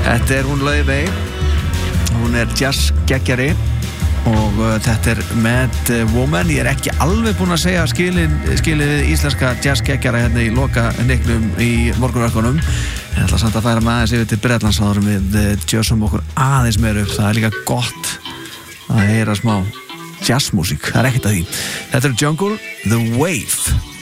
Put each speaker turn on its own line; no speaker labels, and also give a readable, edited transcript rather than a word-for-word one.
Þetta hún Laufey. Hún jazzgeggjari og þetta Mad Woman. Ég ekki alveg búinn að segja skilið við íslenska jazzgeggjara hérna í loka nicknum í morgunverkunum. Ég ætla samt að færa með aðeins yfir til Bretlands áður við tjössum okkur aðeins meir upp. Það líka gott að heyra smá jazzmusík. Það ekkert að því. Þetta Jungle, The Wave.